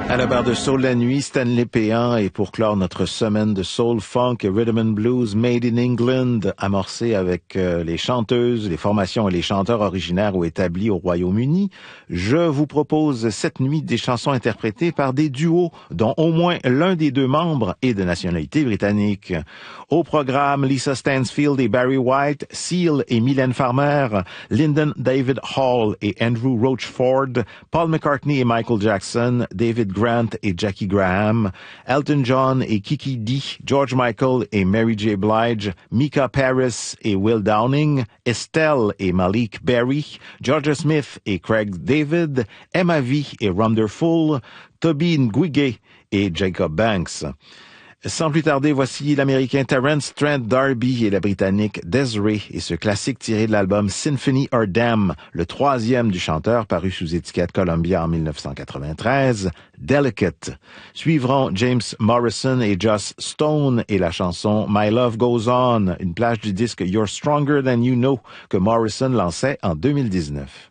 À la barre de Soul la nuit, Stanley Péan, et pour clore notre semaine de Soul, Funk et Rhythm and Blues Made in England, amorcée avec les chanteuses, les formations et les chanteurs originaires ou établis au Royaume-Uni, je vous propose cette nuit des chansons interprétées par des duos dont au moins l'un des deux membres est de nationalité britannique. Au programme, Lisa Stansfield et Barry White, Seal et Mylène Farmer, Lyndon David Hall et Andrew Rochford, Paul McCartney et Michael Jackson, David Grant et Jackie Graham, Elton John et Kiki Dee, George Michael et Mary J. Blige, Mika Paris et Will Downing, Estelle et Malik Berry, Georgia Smith et Craig David, Emma V et Wonderful, Toby Nguige et Jacob Banks. Sans plus tarder, voici l'Américain Terence Trent D'Arby et la Britannique Des'ree et ce classique tiré de l'album Symphony or Damn, le troisième du chanteur paru sous étiquette Columbia en 1993, Delicate. Suivront James Morrison et Joss Stone et la chanson My Love Goes On, une plage du disque You're Stronger Than You Know que Morrison lançait en 2019.